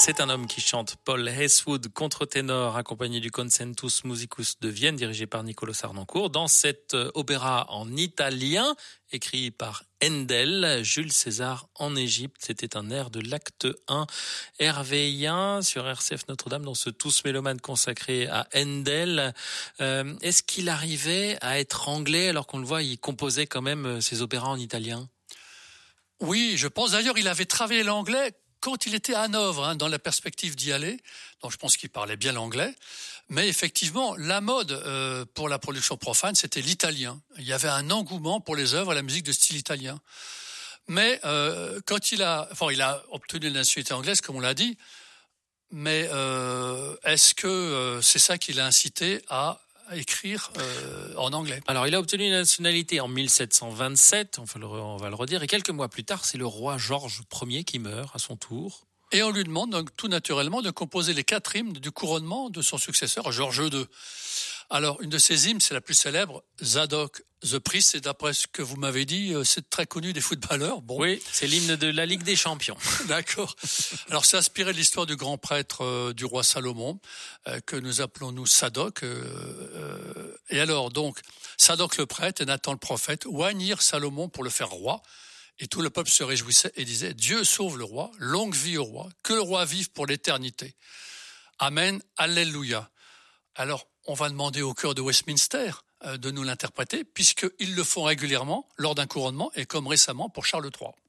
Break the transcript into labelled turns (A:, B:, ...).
A: C'est un homme qui chante, Paul Heywood, contre-ténor, accompagné du Concentus Musicus de Vienne, dirigé par Niccolò Sarnoncourt, dans cet opéra en italien, écrit par Handel, Jules César en Égypte. C'était un air de l'acte 1 hervéien sur RCF Notre-Dame, dans ce Tous Mélomanes consacré à Handel. Est-ce qu'il arrivait à être anglais, alors qu'on le voit, il composait quand même ses opéras en italien?
B: Oui, je pense d'ailleurs il avait travaillé l'anglais quand il était à Hanovre, dans la perspective d'y aller. Donc je pense qu'il parlait bien l'anglais. Mais effectivement, la mode pour la production profane, c'était l'italien. Il y avait un engouement pour les œuvres et la musique de style italien. Mais quand il a obtenu la nationalité anglaise, comme on l'a dit, mais est-ce que c'est ça qui l'a incité à écrire en anglais?
A: Alors, il a obtenu la nationalité en 1727, on va le redire, et quelques mois plus tard, c'est le roi Georges Ier qui meurt à son tour.
B: Et on lui demande donc tout naturellement de composer les 4 hymnes du couronnement de son successeur, Georges II. Alors, une de ces hymnes, c'est la plus célèbre, Zadok the Priest, et d'après ce que vous m'avez dit, c'est très connu des footballeurs. Bon.
A: Oui, c'est l'hymne de la Ligue des Champions.
B: D'accord. Alors, c'est inspiré de l'histoire du grand prêtre du roi Salomon, que nous appelons nous Sadoc. Et alors, donc, Sadoc le prêtre et Nathan le prophète oignirent Salomon pour le faire roi. Et tout le peuple se réjouissait et disait « Dieu sauve le roi, longue vie au roi, que le roi vive pour l'éternité. Amen, Alléluia. » Alors, on va demander au chœur de Westminster de nous l'interpréter, puisqu'ils le font régulièrement lors d'un couronnement et comme récemment pour Charles III.